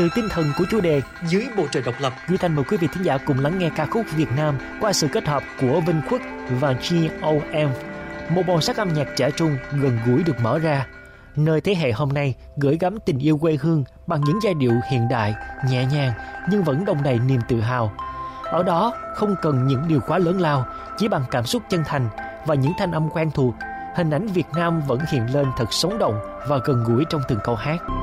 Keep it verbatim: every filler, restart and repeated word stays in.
từ tinh thần của chủ đề Dưới bầu trời độc lập, Duy Thanh mời quý vị thính giả cùng lắng nghe ca khúc Việt Nam qua sự kết hợp của Vinh Khuất và giê o em. Một màu sắc âm nhạc trẻ trung gần gũi được mở ra, nơi thế hệ hôm nay gửi gắm tình yêu quê hương bằng những giai điệu hiện đại, nhẹ nhàng nhưng vẫn đong đầy niềm tự hào. Ở đó không cần những điều quá lớn lao, chỉ bằng cảm xúc chân thành và những thanh âm quen thuộc, hình ảnh Việt Nam vẫn hiện lên thật sống động và gần gũi trong từng câu hát.